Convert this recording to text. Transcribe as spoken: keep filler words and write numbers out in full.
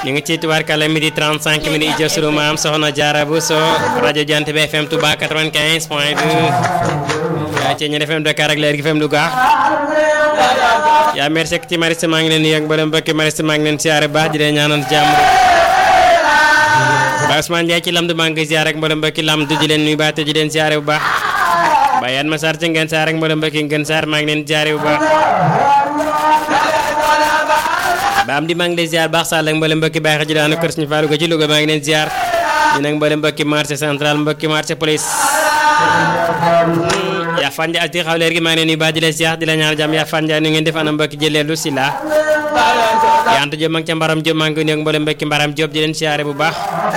ñu ngi ci tubaarkàlla midi trente-cinq minutes i jësuru maam soxna Jaara Buso rajo Jant bi F M Touba quatre-vingt-quinze point deux yaa ci ñi F M Dakar ak Leer gi F M Louga yaa merci ci Mariste maa ngi leen nuyu ak mboolem mbokki Mariste maa ngi leen siyaare baax di leen ñaanal jàmm Ba Ousmane Ndiaye ci lamdu maa ngi siyaare ak mboolem mbokki lamdu di leen nuyu baax te di leen siyaare bu baax Ba Yane Massar ci ngeen saar ak mboolem mbokki ngeen saar maa ngi leen siyaare bu baax ba am di maa ngi leen ziar baax Sall ak mboolem mbokki Baye Xaji daanu kër suñu Fallou ko ci Louga maa ngi leen ziar ñu nag mboolem mbokki marché central mbokki marché police yaa fanja ati xaw leer gi maa ngi leen nuyu baax di leen ziar di la ñaanal jàmm yaa fanja nu ngeen def ana mbokki jëleelu si la yaa Anta Diop mag ca Mbaram Diop maa ngi nuyu ak mboolem mbokki Mbaram Diop di leen ziare bu baax